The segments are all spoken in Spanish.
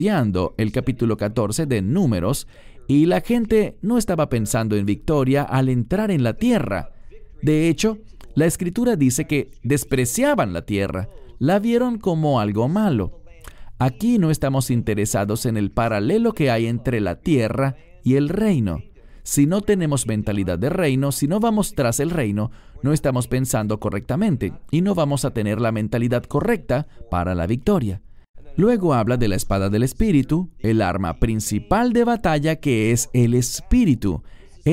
estudiando el capítulo 14 de Números y la gente no estaba pensando en victoria al entrar en la tierra. De hecho, la Escritura dice que despreciaban la tierra, la vieron como algo malo. Aquí no estamos interesados en el paralelo que hay entre la tierra y el reino. Si no tenemos mentalidad de reino, si no vamos tras el reino, no estamos pensando correctamente y no vamos a tener la mentalidad correcta para la victoria. Luego habla de la espada del Espíritu, el arma principal de batalla que es el Espíritu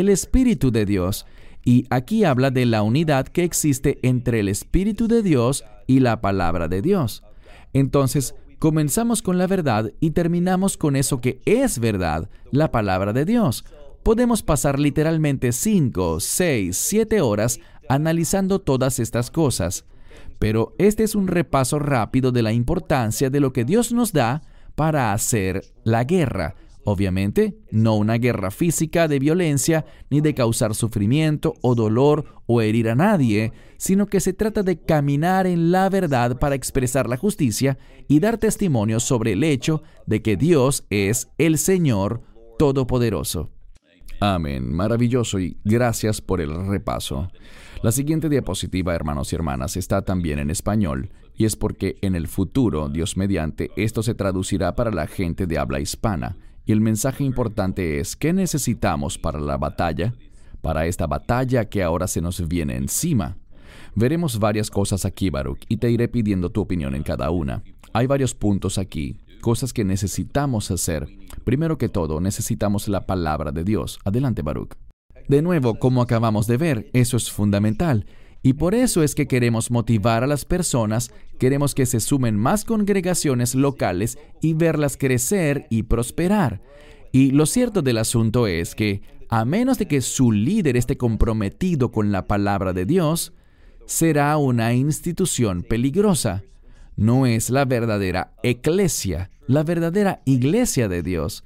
de Dios. Y aquí habla de la unidad que existe entre el Espíritu de Dios y la palabra de Dios. Entonces, comenzamos con la verdad y terminamos con eso que es verdad, la palabra de Dios. Podemos pasar literalmente 5, 6, 7 horas analizando todas estas cosas. Pero este es un repaso rápido de la importancia de lo que Dios nos da para hacer la guerra. Obviamente, no una guerra física de violencia, ni de causar sufrimiento o dolor o herir a nadie, sino que se trata de caminar en la verdad para expresar la justicia y dar testimonio sobre el hecho de que Dios es el Señor Todopoderoso. Amén. Maravilloso y gracias por el repaso. La siguiente diapositiva, hermanos y hermanas, está también en español y es porque en el futuro, Dios mediante, esto se traducirá para la gente de habla hispana. Y el mensaje importante es, ¿qué necesitamos para la batalla? Para esta batalla que ahora se nos viene encima. Veremos varias cosas aquí, Baruch, y te iré pidiendo tu opinión en cada una. Hay varios puntos aquí, cosas que necesitamos hacer. Primero que todo, necesitamos la palabra de Dios. Adelante, Baruch. De nuevo, como acabamos de ver, eso es fundamental. Y por eso es que queremos motivar a las personas, queremos que se sumen más congregaciones locales y verlas crecer y prosperar. Y lo cierto del asunto es que, a menos de que su líder esté comprometido con la palabra de Dios, será una institución peligrosa. No es la verdadera eclesia, la verdadera iglesia de Dios.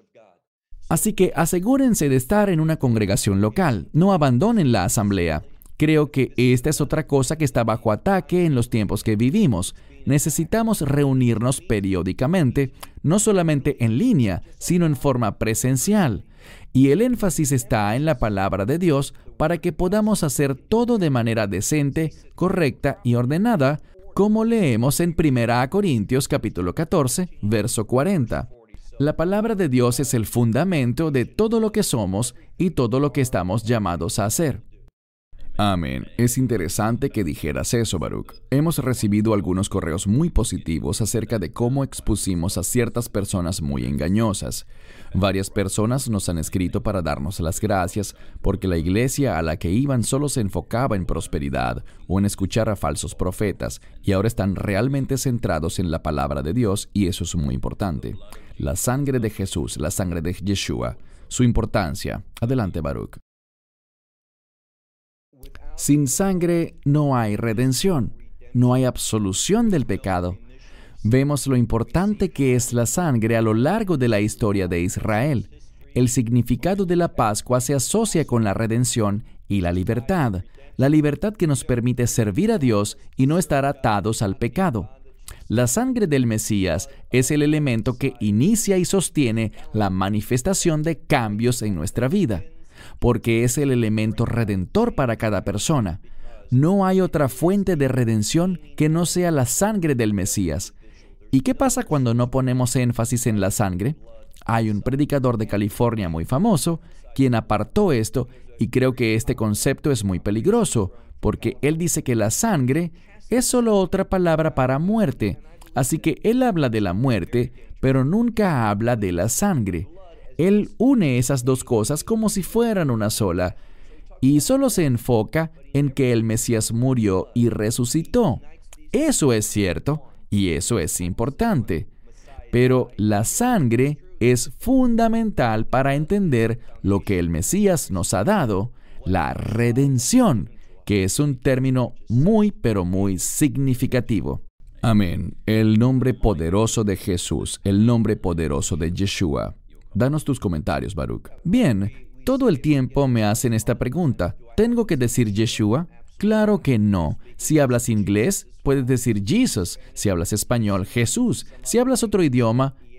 Así que asegúrense de estar en una congregación local, no abandonen la asamblea. Creo que esta es otra cosa que está bajo ataque en los tiempos que vivimos. Necesitamos reunirnos periódicamente, no solamente en línea, sino en forma presencial. Y el énfasis está en la palabra de Dios para que podamos hacer todo de manera decente, correcta y ordenada, como leemos en 1 Corintios capítulo 14, verso 40. La palabra de Dios es el fundamento de todo lo que somos y todo lo que estamos llamados a hacer. Amén. Es interesante que dijeras eso, Baruch. Hemos recibido algunos correos muy positivos acerca de cómo expusimos a ciertas personas muy engañosas. Varias personas nos han escrito para darnos las gracias porque la iglesia a la que iban solo se enfocaba en prosperidad o en escuchar a falsos profetas y ahora están realmente centrados en la palabra de Dios y eso es muy importante. La sangre de Jesús, la sangre de Yeshua, su importancia. Adelante, Baruch. Sin sangre no hay redención, no hay absolución del pecado. Vemos lo importante que es la sangre a lo largo de la historia de Israel. El significado de la Pascua se asocia con la redención y la libertad que nos permite servir a Dios y no estar atados al pecado. La sangre del Mesías es el elemento que inicia y sostiene la manifestación de cambios en nuestra vida, porque es el elemento redentor para cada persona. No hay otra fuente de redención que no sea la sangre del Mesías. ¿Y qué pasa cuando no ponemos énfasis en la sangre? Hay un predicador de California muy famoso quien apartó esto y creo que este concepto es muy peligroso, porque él dice que la sangre es solo otra palabra para muerte. Así que él habla de la muerte, pero nunca habla de la sangre. Él une esas dos cosas como si fueran una sola, y solo se enfoca en que el Mesías murió y resucitó. Eso es cierto, y eso es importante. Pero la sangre es fundamental para entender lo que el Mesías nos ha dado, la redención, que es un término muy, pero muy significativo. Amén. El nombre poderoso de Jesús, el nombre poderoso de Yeshua. Danos tus comentarios, Baruch. Bien, todo el tiempo me hacen esta pregunta. ¿Tengo que decir Yeshua? Claro que no. Si hablas inglés, puedes decir Jesus. Si hablas español, Jesús. Si hablas otro idioma,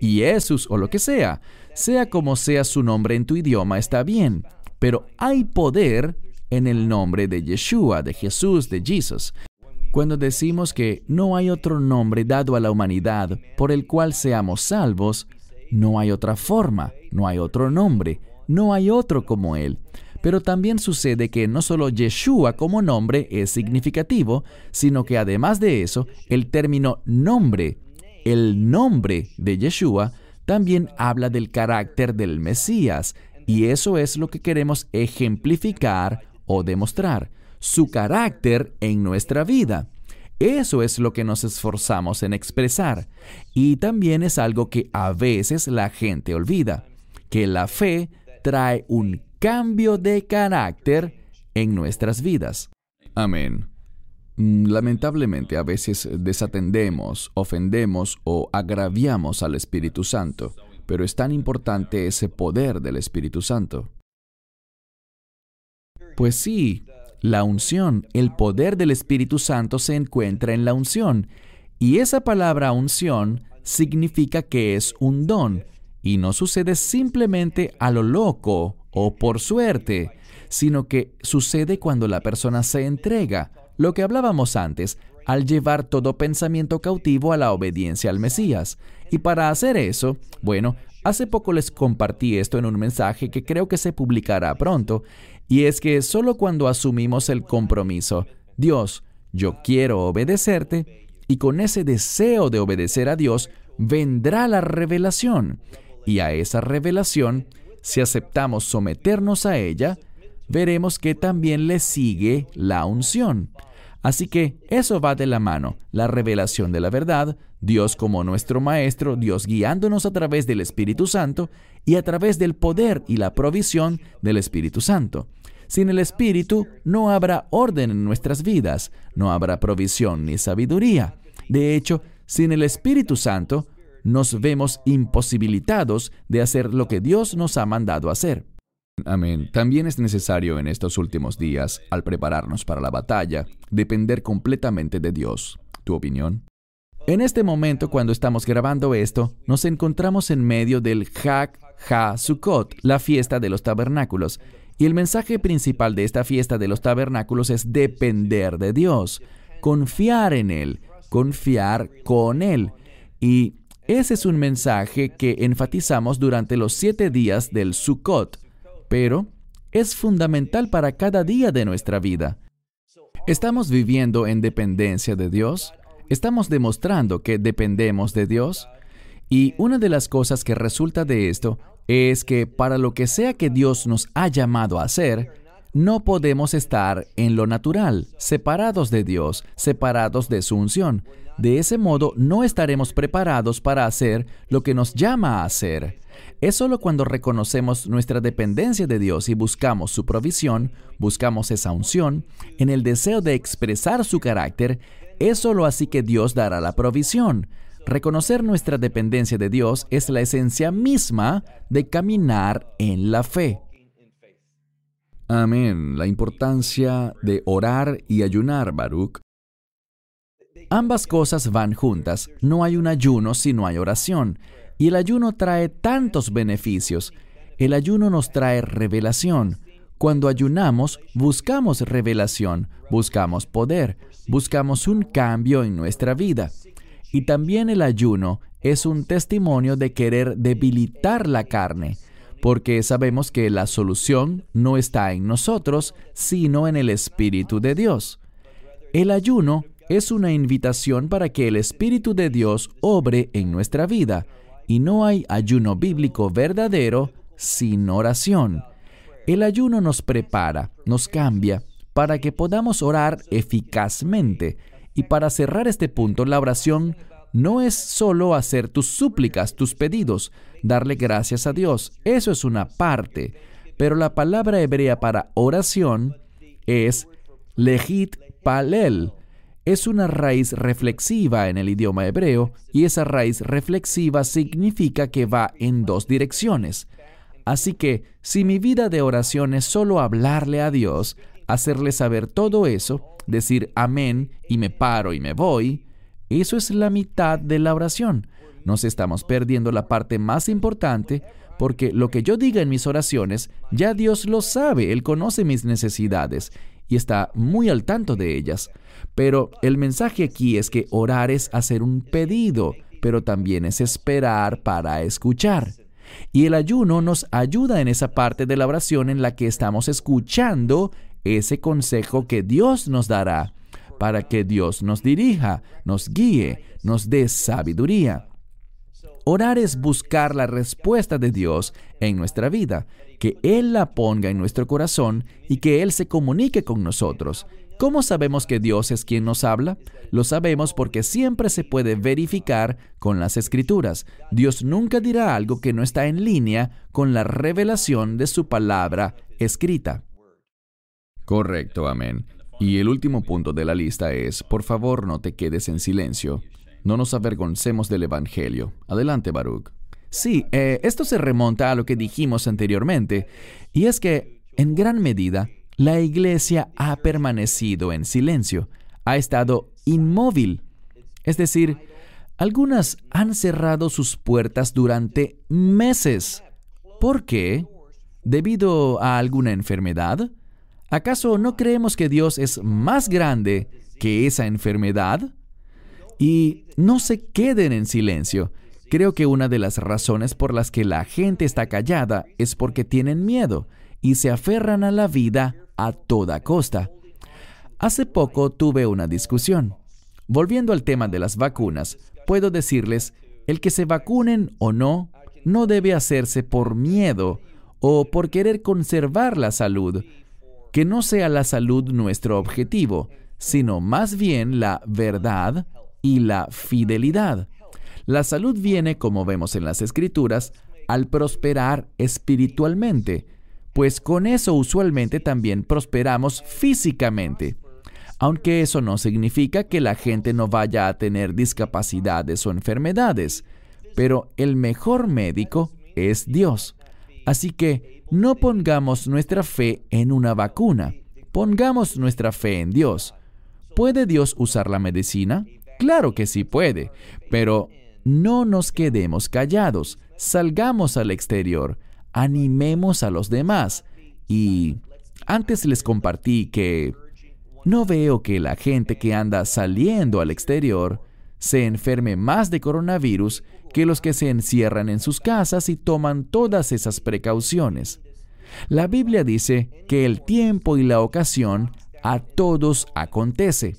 Jesús o lo que sea como sea su nombre en tu idioma, está bien. Pero hay poder en el nombre de Yeshua, de Jesús, de Jesus. Cuando decimos que no hay otro nombre dado a la humanidad por el cual seamos salvos, no hay otra forma, no hay otro nombre, no hay otro como Él. Pero también sucede que no solo Yeshua como nombre es significativo, sino que además de eso, el término nombre, el nombre de Yeshua, también habla del carácter del Mesías, y eso es lo que queremos ejemplificar o demostrar, su carácter en nuestra vida. Eso es lo que nos esforzamos en expresar. Y también es algo que a veces la gente olvida, que la fe trae un cambio de carácter en nuestras vidas. Amén. Lamentablemente a veces desatendemos, ofendemos o agraviamos al Espíritu Santo, pero es tan importante ese poder del Espíritu Santo. Pues sí, la unción, el poder del Espíritu Santo se encuentra en la unción, y esa palabra unción significa que es un don, y no sucede simplemente a lo loco o por suerte, sino que sucede cuando la persona se entrega, lo que hablábamos antes, al llevar todo pensamiento cautivo a la obediencia al Mesías. Y para hacer eso, bueno, hace poco les compartí esto en un mensaje que creo que se publicará pronto, y es que solo cuando asumimos el compromiso, Dios, yo quiero obedecerte, y con ese deseo de obedecer a Dios, vendrá la revelación. Y a esa revelación, si aceptamos someternos a ella, veremos que también le sigue la unción. Así que eso va de la mano, la revelación de la verdad, Dios como nuestro Maestro, Dios guiándonos a través del Espíritu Santo y a través del poder y la provisión del Espíritu Santo. Sin el Espíritu no habrá orden en nuestras vidas, no habrá provisión ni sabiduría. De hecho, sin el Espíritu Santo, nos vemos imposibilitados de hacer lo que Dios nos ha mandado hacer. Amén. También es necesario en estos últimos días, al prepararnos para la batalla, depender completamente de Dios. ¿Tu opinión? En este momento, cuando estamos grabando esto, nos encontramos en medio del Hag HaSukkot, la fiesta de los tabernáculos. Y el mensaje principal de esta fiesta de los tabernáculos es depender de Dios, confiar en Él, confiar con Él. Y ese es un mensaje que enfatizamos durante los 7 días del Sukkot, pero es fundamental para cada día de nuestra vida. ¿Estamos viviendo en dependencia de Dios? ¿Estamos demostrando que dependemos de Dios? Y una de las cosas que resulta de esto es que para lo que sea que Dios nos ha llamado a hacer, no podemos estar en lo natural, separados de Dios, separados de su unción. De ese modo, no estaremos preparados para hacer lo que nos llama a hacer. Es solo cuando reconocemos nuestra dependencia de Dios y buscamos su provisión, buscamos esa unción, en el deseo de expresar su carácter, es solo así que Dios dará la provisión. Reconocer nuestra dependencia de Dios es la esencia misma de caminar en la fe. Amén. La importancia de orar y ayunar, Baruch. Ambas cosas van juntas. No hay un ayuno si no hay oración. Y el ayuno trae tantos beneficios. El ayuno nos trae revelación. Cuando ayunamos, buscamos revelación, buscamos poder, buscamos un cambio en nuestra vida. Y también el ayuno es un testimonio de querer debilitar la carne, porque sabemos que la solución no está en nosotros, sino en el Espíritu de Dios. El ayuno es una invitación para que el Espíritu de Dios obre en nuestra vida, y no hay ayuno bíblico verdadero sin oración. El ayuno nos prepara, nos cambia, para que podamos orar eficazmente. Y para cerrar este punto, la oración no es solo hacer tus súplicas, tus pedidos, darle gracias a Dios. Eso es una parte. Pero la palabra hebrea para oración es legit palel. Es una raíz reflexiva en el idioma hebreo, y esa raíz reflexiva significa que va en 2 direcciones. Así que, si mi vida de oración es solo hablarle a Dios, hacerle saber todo eso, decir amén y me paro y me voy, eso es la mitad de la oración. nos estamos perdiendo la parte más importante, porque lo que yo diga en mis oraciones, ya Dios lo sabe, Él conoce mis necesidades y está muy al tanto de ellas. Pero el mensaje aquí es que orar es hacer un pedido, pero también es esperar para escuchar. Y el ayuno nos ayuda en esa parte de la oración en la que estamos escuchando ese consejo que Dios nos dará, para que Dios nos dirija, nos guíe, nos dé sabiduría. Orar es buscar la respuesta de Dios en nuestra vida, que Él la ponga en nuestro corazón y que Él se comunique con nosotros. ¿Cómo sabemos que Dios es quien nos habla? Lo sabemos porque siempre se puede verificar con las Escrituras. Dios nunca dirá algo que no está en línea con la revelación de su palabra escrita. Correcto, amén. Y el último punto de la lista es, por favor, no te quedes en silencio. No nos avergoncemos del Evangelio. Adelante, Baruch. Sí, esto se remonta a lo que dijimos anteriormente, y es que, en gran medida, la Iglesia ha permanecido en silencio, ha estado inmóvil. Es decir, algunas han cerrado sus puertas durante meses. ¿Por qué? ¿Debido a alguna enfermedad? ¿Acaso no creemos que Dios es más grande que esa enfermedad? Y no se queden en silencio. Creo que una de las razones por las que la gente está callada es porque tienen miedo y se aferran a la vida a toda costa. Hace poco tuve una discusión. Volviendo al tema de las vacunas, puedo decirles, el que se vacunen o no, no debe hacerse por miedo o por querer conservar la salud. Que no sea la salud nuestro objetivo, sino más bien la verdad y la fidelidad. La salud viene, como vemos en las Escrituras, al prosperar espiritualmente, pues con eso usualmente también prosperamos físicamente. Aunque eso no significa que la gente no vaya a tener discapacidades o enfermedades, pero el mejor médico es Dios. Así que no pongamos nuestra fe en una vacuna, pongamos nuestra fe en Dios. ¿Puede Dios usar la medicina? Claro que sí puede, pero no nos quedemos callados, salgamos al exterior, animemos a los demás. Y antes les compartí que no veo que la gente que anda saliendo al exterior se enferme más de coronavirus que los que se encierran en sus casas y toman todas esas precauciones. La Biblia dice que el tiempo y la ocasión a todos acontece.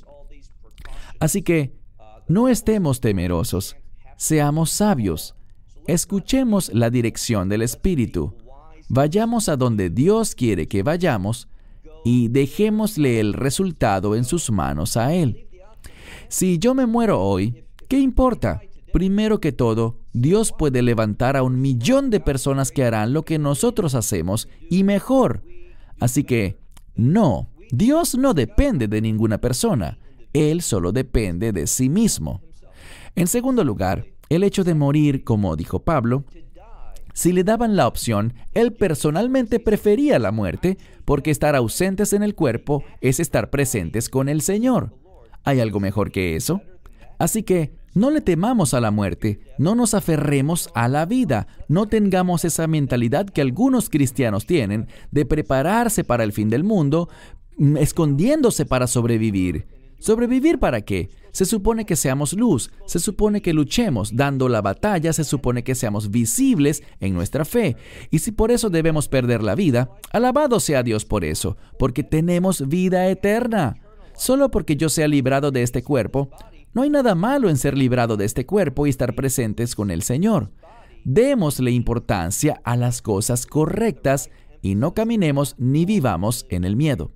Así que no estemos temerosos, seamos sabios, escuchemos la dirección del Espíritu, vayamos a donde Dios quiere que vayamos y dejémosle el resultado en sus manos a Él. Si yo me muero hoy, ¿qué importa? Primero que todo, Dios puede levantar a 1 millón de personas que harán lo que nosotros hacemos y mejor. Así que, no, Dios no depende de ninguna persona. Él solo depende de sí mismo. En segundo lugar, el hecho de morir, como dijo Pablo, si le daban la opción, él personalmente prefería la muerte, porque estar ausentes en el cuerpo es estar presentes con el Señor. ¿Hay algo mejor que eso? Así que no le temamos a la muerte, no nos aferremos a la vida, no tengamos esa mentalidad que algunos cristianos tienen de prepararse para el fin del mundo, escondiéndose para sobrevivir. ¿Sobrevivir para qué? Se supone que seamos luz, se supone que luchemos, dando la batalla, se supone que seamos visibles en nuestra fe. Y si por eso debemos perder la vida, alabado sea Dios por eso, porque tenemos vida eterna. Solo porque yo sea librado de este cuerpo, no hay nada malo en ser librado de este cuerpo y estar presentes con el Señor. Démosle importancia a las cosas correctas y no caminemos ni vivamos en el miedo.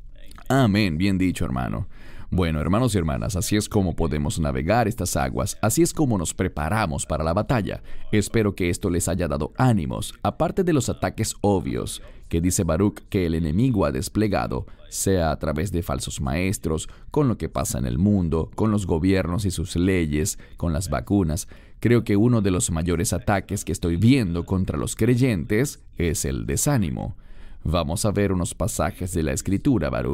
Amén, bien dicho, hermano. Bueno, hermanos y hermanas, así es como podemos navegar estas aguas, así es como nos preparamos para la batalla. Espero que esto les haya dado ánimos, aparte de los ataques obvios que dice Baruch que el enemigo ha desplegado, sea a través de falsos maestros, con lo que pasa en el mundo, con los gobiernos y sus leyes, con las vacunas. Creo que uno de los mayores ataques que estoy viendo contra los creyentes es el desánimo. Vamos a ver unos pasajes de la Escritura, Baruch.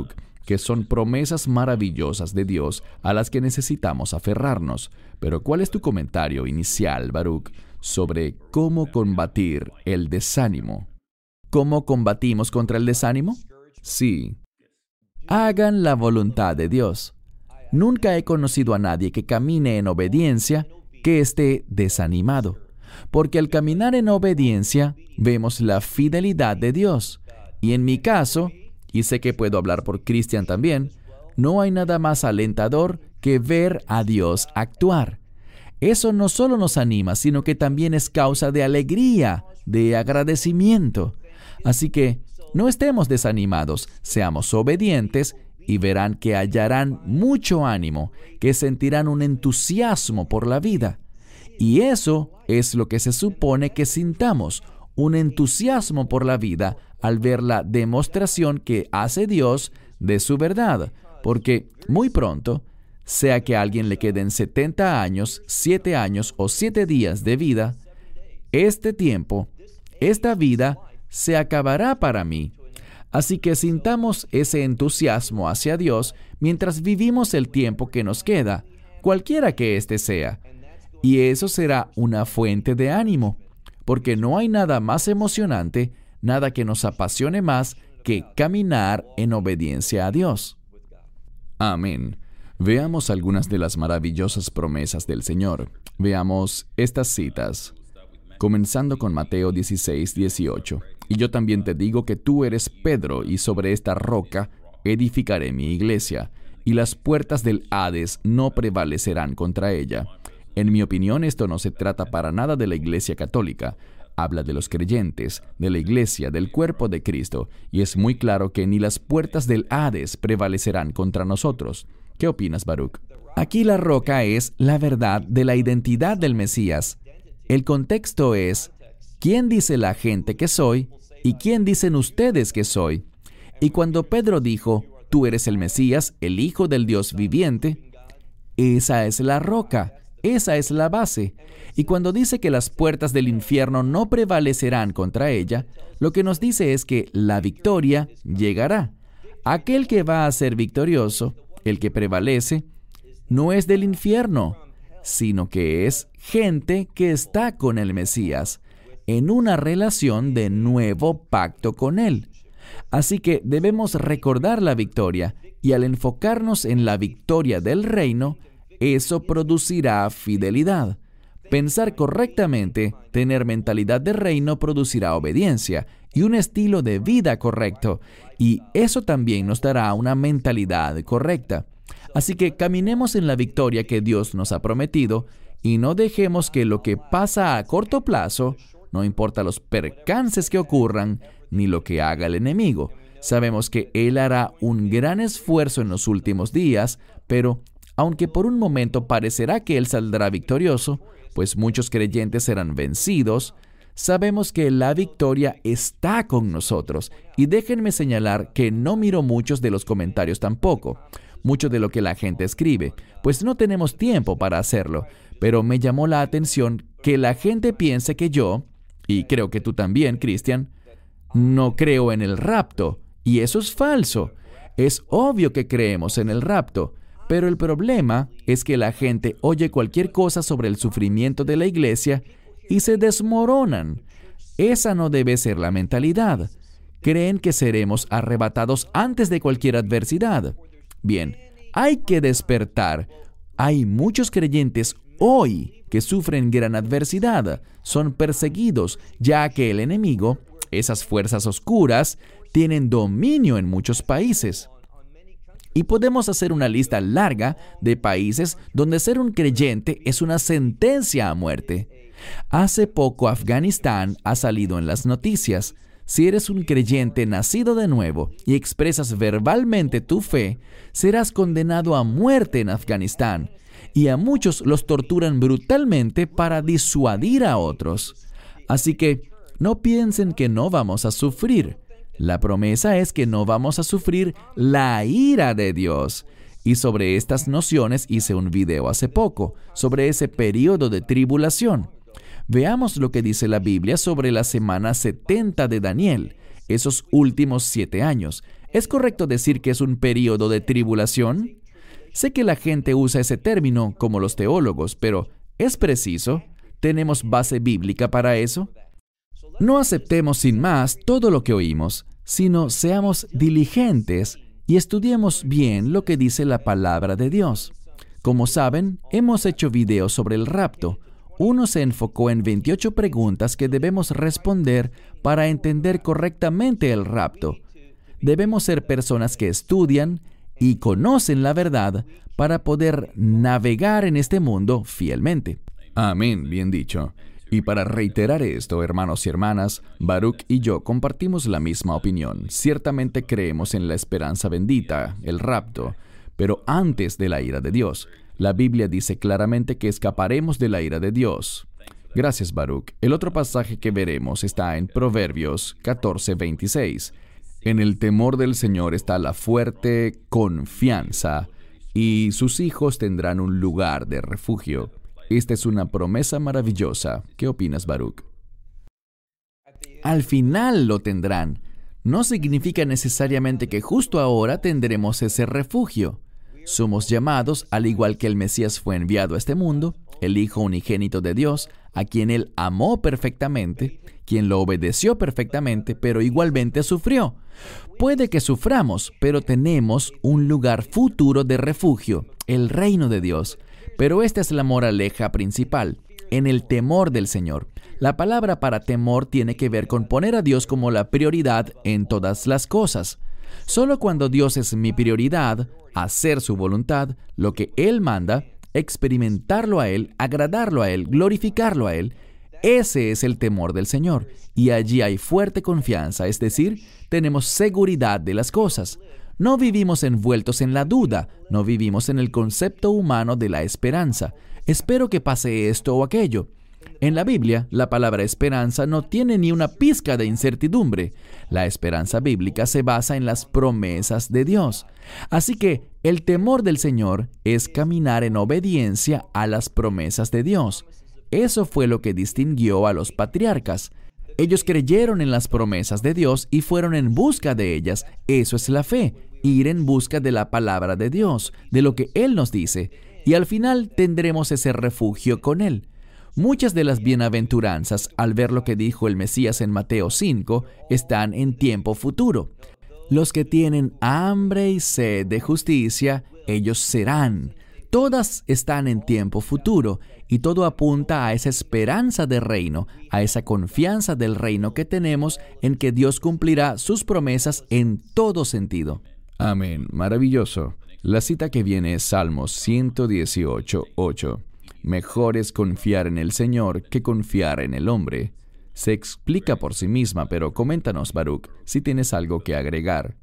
que son promesas maravillosas de Dios a las que necesitamos aferrarnos. Pero ¿cuál es tu comentario inicial, Baruch, sobre cómo combatir el desánimo? ¿Cómo combatimos contra el desánimo? Sí. Hagan la voluntad de Dios. Nunca he conocido a nadie que camine en obediencia que esté desanimado, porque al caminar en obediencia vemos la fidelidad de Dios. Y en mi caso, y sé que puedo hablar por Cristian también, no hay nada más alentador que ver a Dios actuar. Eso no solo nos anima, sino que también es causa de alegría, de agradecimiento. Así que no estemos desanimados, seamos obedientes y verán que hallarán mucho ánimo, que sentirán un entusiasmo por la vida. Y eso es lo que se supone que sintamos, un entusiasmo por la vida al ver la demostración que hace Dios de su verdad, porque muy pronto, sea que a alguien le queden 70 años, 7 años o 7 días de vida, este tiempo, esta vida, se acabará para mí. Así que sintamos ese entusiasmo hacia Dios mientras vivimos el tiempo que nos queda, cualquiera que éste sea. Y eso será una fuente de ánimo, porque no hay nada más emocionante, nada que nos apasione más que caminar en obediencia a Dios. Amén. Veamos algunas de las maravillosas promesas del Señor. Veamos estas citas, comenzando con Mateo 16, 18. Y yo también te digo que tú eres Pedro, y sobre esta roca edificaré mi iglesia, y las puertas del Hades no prevalecerán contra ella. En mi opinión, esto no se trata para nada de la Iglesia Católica. Habla de los creyentes, de la Iglesia, del cuerpo de Cristo, y es muy claro que ni las puertas del Hades prevalecerán contra nosotros. ¿Qué opinas, Baruch? Aquí la roca es la verdad de la identidad del Mesías. El contexto es, ¿quién dice la gente que soy y quién dicen ustedes que soy? Y cuando Pedro dijo, tú eres el Mesías, el Hijo del Dios viviente, esa es la roca. Esa es la base. Y cuando dice que las puertas del infierno no prevalecerán contra ella, lo que nos dice es que la victoria llegará. Aquel que va a ser victorioso, el que prevalece, no es del infierno, sino que es gente que está con el Mesías, en una relación de nuevo pacto con Él. Así que debemos recordar la victoria, y al enfocarnos en la victoria del reino, eso producirá fidelidad. Pensar correctamente, tener mentalidad de reino producirá obediencia y un estilo de vida correcto, y eso también nos dará una mentalidad correcta. Así que caminemos en la victoria que Dios nos ha prometido y no dejemos que lo que pasa a corto plazo, no importa los percances que ocurran, ni lo que haga el enemigo. Sabemos que Él hará un gran esfuerzo en los últimos días, pero aunque por un momento parecerá que Él saldrá victorioso, pues muchos creyentes serán vencidos, sabemos que la victoria está con nosotros. Y déjenme señalar que no miro muchos de los comentarios tampoco, mucho de lo que la gente escribe, pues no tenemos tiempo para hacerlo. Pero me llamó la atención que la gente piense que yo, y creo que tú también, Cristian, no creo en el rapto. Y eso es falso. Es obvio que creemos en el rapto. Pero el problema es que la gente oye cualquier cosa sobre el sufrimiento de la iglesia y se desmoronan. Esa no debe ser la mentalidad. Creen que seremos arrebatados antes de cualquier adversidad. Bien, hay que despertar. Hay muchos creyentes hoy que sufren gran adversidad. Son perseguidos, ya que el enemigo, esas fuerzas oscuras, tienen dominio en muchos países. Y podemos hacer una lista larga de países donde ser un creyente es una sentencia a muerte. Hace poco Afganistán ha salido en las noticias. Si eres un creyente nacido de nuevo y expresas verbalmente tu fe, serás condenado a muerte en Afganistán. Y a muchos los torturan brutalmente para disuadir a otros. Así que no piensen que no vamos a sufrir. La promesa es que no vamos a sufrir la ira de Dios. Y sobre estas nociones hice un video hace poco, sobre ese periodo de tribulación. Veamos lo que dice la Biblia sobre la semana 70 de Daniel, esos últimos 7 años. ¿Es correcto decir que es un período de tribulación? Sé que la gente usa ese término como los teólogos, pero ¿es preciso? ¿Tenemos base bíblica para eso? No aceptemos sin más todo lo que oímos, sino seamos diligentes y estudiemos bien lo que dice la palabra de Dios. Como saben, hemos hecho videos sobre el rapto. Uno se enfocó en 28 preguntas que debemos responder para entender correctamente el rapto. Debemos ser personas que estudian y conocen la verdad para poder navegar en este mundo fielmente. Amén, bien dicho. Y para reiterar esto, hermanos y hermanas, Baruch y yo compartimos la misma opinión. Ciertamente creemos en la esperanza bendita, el rapto, pero antes de la ira de Dios. La Biblia dice claramente que escaparemos de la ira de Dios. Gracias, Baruch. El otro pasaje que veremos está en Proverbios 14:26. En el temor del Señor está la fuerte confianza, y sus hijos tendrán un lugar de refugio. Esta es una promesa maravillosa. ¿Qué opinas, Baruch? Al final lo tendrán. No significa necesariamente que justo ahora tendremos ese refugio. Somos llamados, al igual que el Mesías fue enviado a este mundo, el Hijo unigénito de Dios, a quien Él amó perfectamente, quien lo obedeció perfectamente, pero igualmente sufrió. Puede que suframos, pero tenemos un lugar futuro de refugio, el reino de Dios. Pero esta es la moraleja principal, en el temor del Señor. La palabra para temor tiene que ver con poner a Dios como la prioridad en todas las cosas. Solo cuando Dios es mi prioridad, hacer su voluntad, lo que Él manda, experimentarlo a Él, agradarlo a Él, glorificarlo a Él, ese es el temor del Señor. Y allí hay fuerte confianza, es decir, tenemos seguridad de las cosas. No vivimos envueltos en la duda, no vivimos en el concepto humano de la esperanza. Espero que pase esto o aquello. En la Biblia, la palabra esperanza no tiene ni una pizca de incertidumbre. La esperanza bíblica se basa en las promesas de Dios. Así que el temor del Señor es caminar en obediencia a las promesas de Dios. Eso fue lo que distinguió a los patriarcas. Ellos creyeron en las promesas de Dios y fueron en busca de ellas. Eso es la fe, ir en busca de la palabra de Dios, de lo que Él nos dice. Y al final tendremos ese refugio con Él. Muchas de las bienaventuranzas, al ver lo que dijo el Mesías en Mateo 5, están en tiempo futuro. Los que tienen hambre y sed de justicia, ellos serán. Todas están en tiempo futuro y todo apunta a esa esperanza de reino, a esa confianza del reino que tenemos en que Dios cumplirá sus promesas en todo sentido. Amén. Maravilloso. La cita que viene es Salmos 118:8. Mejor es confiar en el Señor que confiar en el hombre. Se explica por sí misma, pero coméntanos, Baruch, si tienes algo que agregar.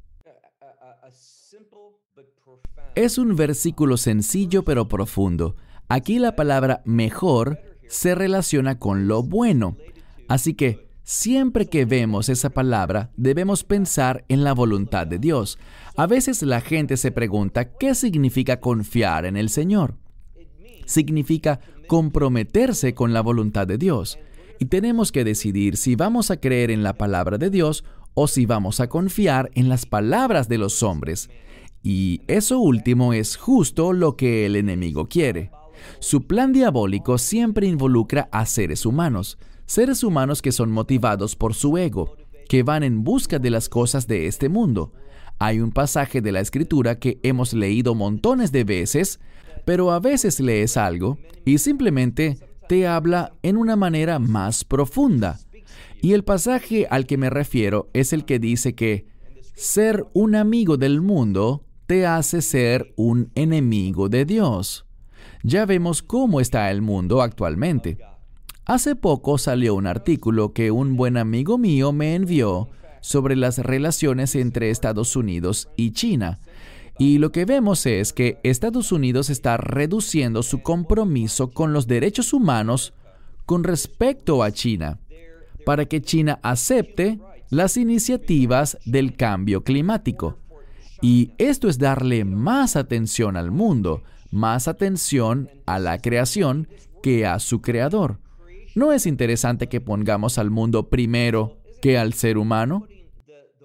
Es un versículo sencillo pero profundo. Aquí la palabra mejor se relaciona con lo bueno. Así que siempre que vemos esa palabra, debemos pensar en la voluntad de Dios. A veces la gente se pregunta, ¿qué significa confiar en el Señor? Significa comprometerse con la voluntad de Dios. Y tenemos que decidir si vamos a creer en la palabra de Dios o si vamos a confiar en las palabras de los hombres. Y eso último es justo lo que el enemigo quiere. Su plan diabólico siempre involucra a seres humanos que son motivados por su ego, que van en busca de las cosas de este mundo. Hay un pasaje de la Escritura que hemos leído montones de veces, pero a veces lees algo y simplemente te habla en una manera más profunda. Y el pasaje al que me refiero es el que dice que ser un amigo del mundo te hace ser un enemigo de Dios. Ya vemos cómo está el mundo actualmente. Hace poco salió un artículo que un buen amigo mío me envió sobre las relaciones entre Estados Unidos y China. Y lo que vemos es que Estados Unidos está reduciendo su compromiso con los derechos humanos con respecto a China, para que China acepte las iniciativas del cambio climático. Y esto es darle más atención al mundo, más atención a la creación que a su creador. ¿No es interesante que pongamos al mundo primero que al ser humano?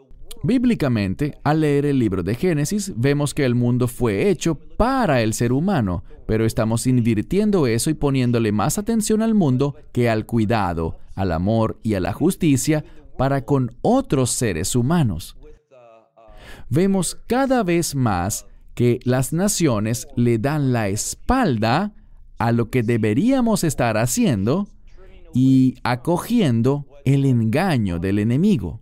Bíblicamente, al leer el libro de Génesis, vemos que el mundo fue hecho para el ser humano, pero estamos invirtiendo eso y poniéndole más atención al mundo que al cuidado, al amor y a la justicia para con otros seres humanos. Vemos cada vez más que las naciones le dan la espalda a lo que deberíamos estar haciendo y acogiendo el engaño del enemigo.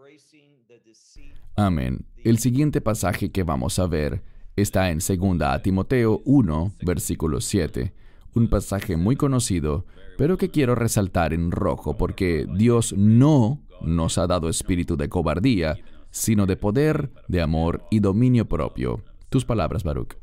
Amén. El siguiente pasaje que vamos a ver está en 2 Timoteo 1, versículo 7. Un pasaje muy conocido, pero que quiero resaltar en rojo porque Dios no nos ha dado espíritu de cobardía, sino de poder, de amor y dominio propio. Tus palabras, Baruch.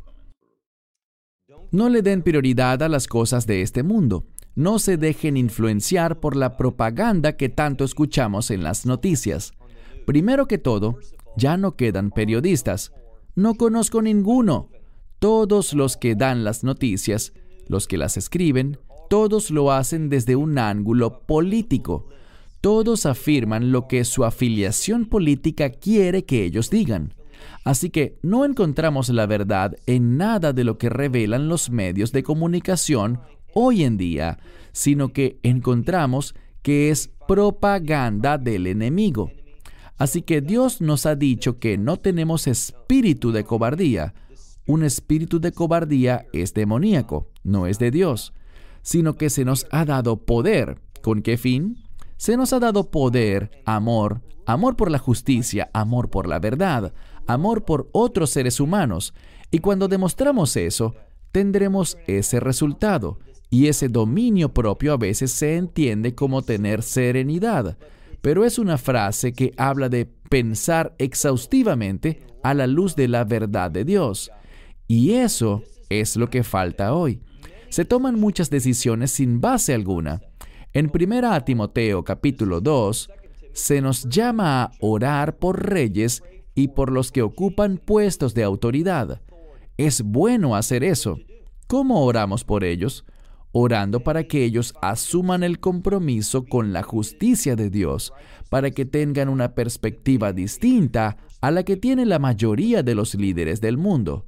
No le den prioridad a las cosas de este mundo. No se dejen influenciar por la propaganda que tanto escuchamos en las noticias. Primero que todo, ya no quedan periodistas. No conozco ninguno. Todos los que dan las noticias, los que las escriben, todos lo hacen desde un ángulo político. Todos afirman lo que su afiliación política quiere que ellos digan. Así que no encontramos la verdad en nada de lo que revelan los medios de comunicación hoy en día, sino que encontramos que es propaganda del enemigo. Así que Dios nos ha dicho que no tenemos espíritu de cobardía. Un espíritu de cobardía es demoníaco, no es de Dios, sino que se nos ha dado poder. ¿Con qué fin? Se nos ha dado poder, amor por la justicia, amor por la verdad, amor por otros seres humanos. Y cuando demostramos eso, tendremos ese resultado. Y ese dominio propio a veces se entiende como tener serenidad. Pero es una frase que habla de pensar exhaustivamente a la luz de la verdad de Dios. Y eso es lo que falta hoy. Se toman muchas decisiones sin base alguna. En 1 Timoteo capítulo 2, se nos llama a orar por reyes y por los que ocupan puestos de autoridad. Es bueno hacer eso. ¿Cómo oramos por ellos? Orando para que ellos asuman el compromiso con la justicia de Dios, para que tengan una perspectiva distinta a la que tiene la mayoría de los líderes del mundo.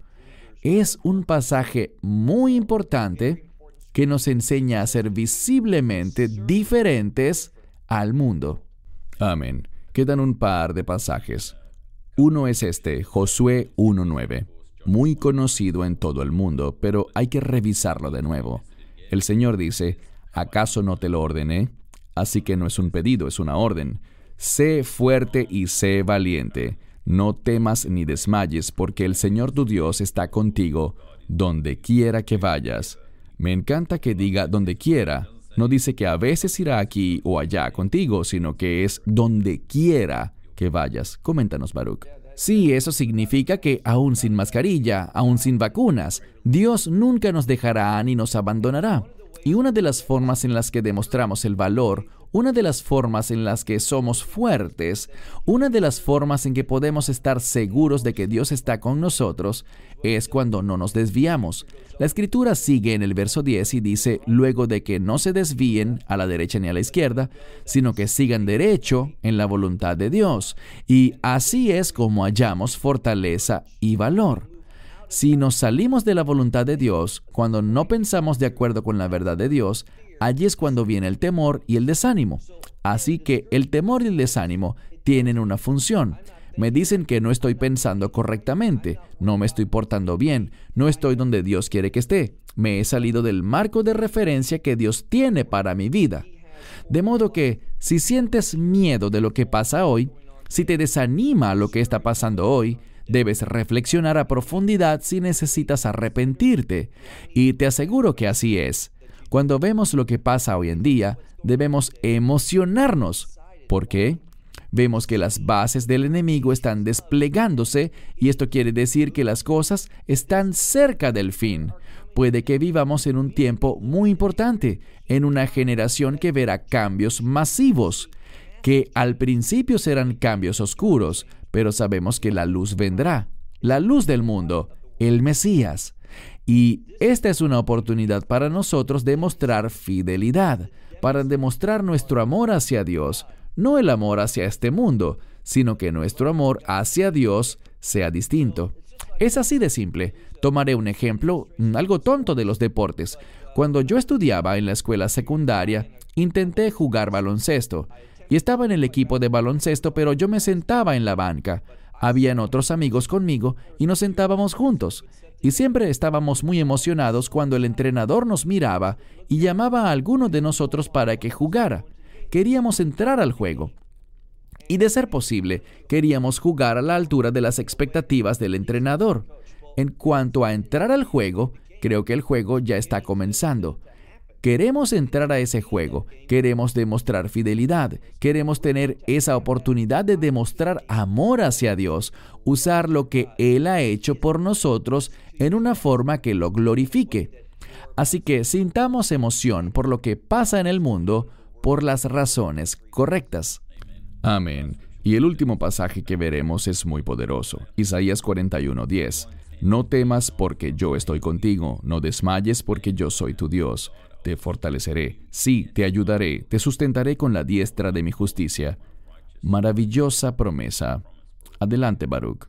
Es un pasaje muy importante que nos enseña a ser visiblemente diferentes al mundo. Amén. Quedan un par de pasajes. Uno es Josué 1:9, muy conocido en todo el mundo, pero hay que revisarlo de nuevo. El Señor dice, ¿acaso no te lo ordené? Así que no es un pedido, es una orden. Sé fuerte y sé valiente. No temas ni desmayes, porque el Señor tu Dios está contigo, donde quiera que vayas. Me encanta que diga donde quiera. No dice que a veces irá aquí o allá contigo, sino que es donde quiera que vayas. Coméntanos, Baruch. Sí, eso significa que aún sin mascarilla, aún sin vacunas, Dios nunca nos dejará ni nos abandonará. Y una de las formas en las que demostramos el valor, una de las formas en las que somos fuertes, una de las formas en que podemos estar seguros de que Dios está con nosotros, es cuando no nos desviamos. La Escritura sigue en el verso 10 y dice, luego de que no se desvíen a la derecha ni a la izquierda, sino que sigan derecho en la voluntad de Dios. Y así es como hallamos fortaleza y valor. Si nos salimos de la voluntad de Dios, cuando no pensamos de acuerdo con la verdad de Dios, allí es cuando viene el temor y el desánimo. Así que el temor y el desánimo tienen una función. Me dicen que no estoy pensando correctamente, no me estoy portando bien, no estoy donde Dios quiere que esté. Me he salido del marco de referencia que Dios tiene para mi vida. De modo que, si sientes miedo de lo que pasa hoy, si te desanima lo que está pasando hoy, debes reflexionar a profundidad si necesitas arrepentirte. Y te aseguro que así es. Cuando vemos lo que pasa hoy en día, debemos emocionarnos. ¿Por qué? Vemos que las bases del enemigo están desplegándose y esto quiere decir que las cosas están cerca del fin. Puede que vivamos en un tiempo muy importante, en una generación que verá cambios masivos, que al principio serán cambios oscuros, pero sabemos que la luz vendrá, la luz del mundo, el Mesías. Y esta es una oportunidad para nosotros de mostrar fidelidad, para demostrar nuestro amor hacia Dios, no el amor hacia este mundo, sino que nuestro amor hacia Dios sea distinto. Es así de simple. Tomaré un ejemplo, algo tonto de los deportes. Cuando yo estudiaba en la escuela secundaria, intenté jugar baloncesto. Y estaba en el equipo de baloncesto, pero yo me sentaba en la banca. Habían otros amigos conmigo y nos sentábamos juntos. Y siempre estábamos muy emocionados cuando el entrenador nos miraba y llamaba a alguno de nosotros para que jugara. Queríamos entrar al juego. Y de ser posible, queríamos jugar a la altura de las expectativas del entrenador. En cuanto a entrar al juego, creo que el juego ya está comenzando. Queremos entrar a ese juego, queremos demostrar fidelidad, queremos tener esa oportunidad de demostrar amor hacia Dios, usar lo que Él ha hecho por nosotros en una forma que lo glorifique. Así que sintamos emoción por lo que pasa en el mundo por las razones correctas. Amén. Y el último pasaje que veremos es muy poderoso. Isaías 41:10. No temas porque yo estoy contigo, no desmayes porque yo soy tu Dios. Te fortaleceré, sí, te ayudaré, te sustentaré con la diestra de mi justicia. Maravillosa promesa. Adelante, Baruch.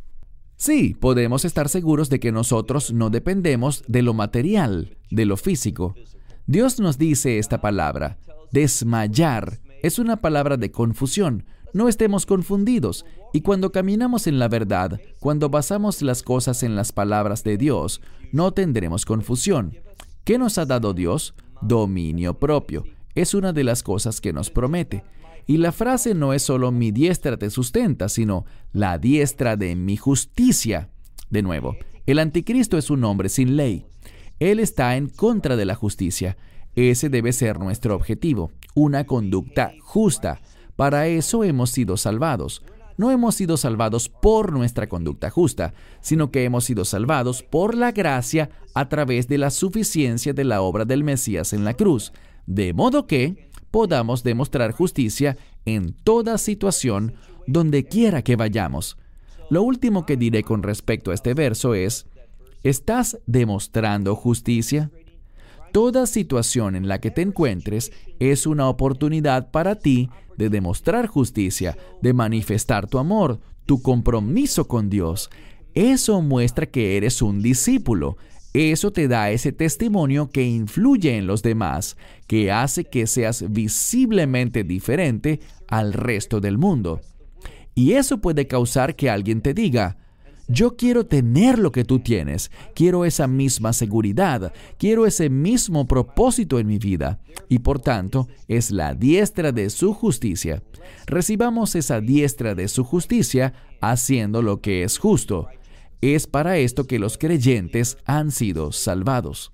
Sí, podemos estar seguros de que nosotros no dependemos de lo material, de lo físico. Dios nos dice esta palabra, desmayar, es una palabra de confusión. No estemos confundidos. Y cuando caminamos en la verdad, cuando basamos las cosas en las palabras de Dios, no tendremos confusión. ¿Qué nos ha dado Dios? Dominio propio. Es una de las cosas que nos promete. Y la frase no es solo mi diestra te sustenta, sino la diestra de mi justicia. De nuevo, el anticristo es un hombre sin ley. Él está en contra de la justicia. Ese debe ser nuestro objetivo, una conducta justa. Para eso hemos sido salvados. No hemos sido salvados por nuestra conducta justa, sino que hemos sido salvados por la gracia a través de la suficiencia de la obra del Mesías en la cruz, de modo que podamos demostrar justicia en toda situación, donde quiera que vayamos. Lo último que diré con respecto a este verso es, ¿estás demostrando justicia? Toda situación en la que te encuentres es una oportunidad para ti de demostrar justicia, de manifestar tu amor, tu compromiso con Dios. Eso muestra que eres un discípulo. Eso te da ese testimonio que influye en los demás, que hace que seas visiblemente diferente al resto del mundo. Y eso puede causar que alguien te diga, yo quiero tener lo que tú tienes, quiero esa misma seguridad, quiero ese mismo propósito en mi vida. Y por tanto, es la diestra de su justicia. Recibamos esa diestra de su justicia haciendo lo que es justo. Es para esto que los creyentes han sido salvados.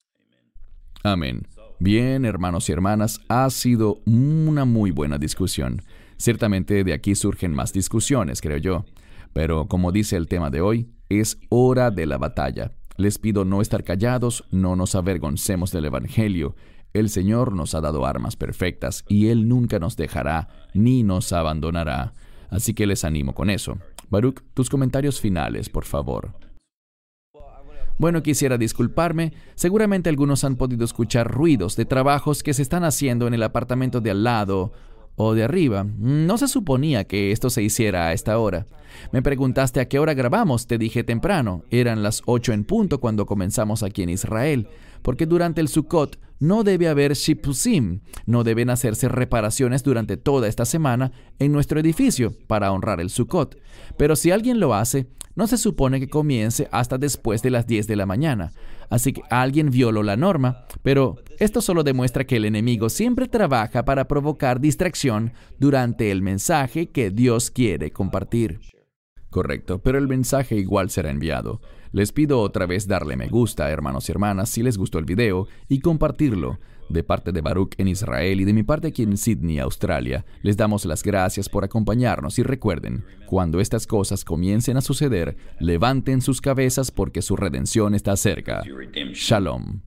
Amén. Bien, hermanos y hermanas, ha sido una muy buena discusión. Ciertamente de aquí surgen más discusiones, creo yo. Pero, como dice el tema de hoy, es hora de la batalla. Les pido no estar callados, no nos avergoncemos del Evangelio. El Señor nos ha dado armas perfectas y Él nunca nos dejará ni nos abandonará. Así que les animo con eso. Baruch, tus comentarios finales, por favor. Bueno, quisiera disculparme. Seguramente algunos han podido escuchar ruidos de trabajos que se están haciendo en el apartamento de al lado o de arriba. No se suponía que esto se hiciera a esta hora. Me preguntaste a qué hora grabamos. Te dije temprano. Eran las 8 en punto cuando comenzamos aquí en Israel. Porque durante el Sukkot no debe haber shipusim. No deben hacerse reparaciones durante toda esta semana en nuestro edificio para honrar el Sukkot. Pero si alguien lo hace, no se supone que comience hasta después de las 10 de la mañana. Así que alguien violó la norma, pero esto solo demuestra que el enemigo siempre trabaja para provocar distracción durante el mensaje que Dios quiere compartir. Correcto, pero el mensaje igual será enviado. Les pido otra vez darle me gusta, hermanos y hermanas, si les gustó el video, y compartirlo. De parte de Baruch en Israel y de mi parte aquí en Sydney, Australia, les damos las gracias por acompañarnos y recuerden, cuando estas cosas comiencen a suceder, levanten sus cabezas porque su redención está cerca. Shalom.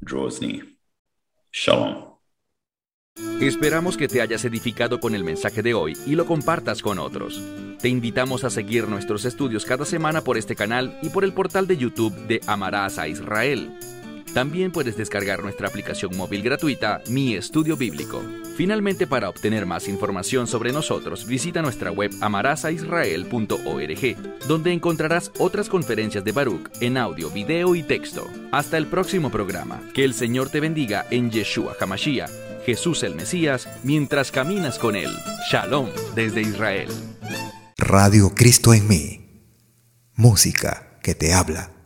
Shalom. Esperamos que te hayas edificado con el mensaje de hoy y lo compartas con otros. Te invitamos a seguir nuestros estudios cada semana por este canal y por el portal de YouTube de Amarás a Israel. También puedes descargar nuestra aplicación móvil gratuita, Mi Estudio Bíblico. Finalmente, para obtener más información sobre nosotros, visita nuestra web amarasaisrael.org, donde encontrarás otras conferencias de Baruch en audio, video y texto. Hasta el próximo programa. Que el Señor te bendiga en Yeshua HaMashiach, Jesús el Mesías, mientras caminas con Él. Shalom desde Israel. Radio Cristo en mí. Música que te habla.